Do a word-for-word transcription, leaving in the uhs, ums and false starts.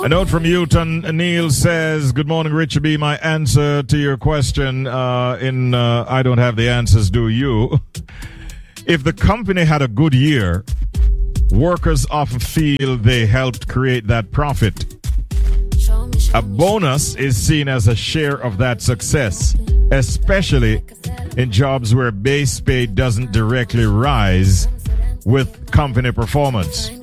A note from Newton. Neil says, good morning, Richard B. My answer to your question uh, in uh, I don't have the answers, do you? If the company had a good year, workers often feel they helped create that profit. A bonus is seen as a share of that success, especially in jobs where base pay doesn't directly rise with company performance.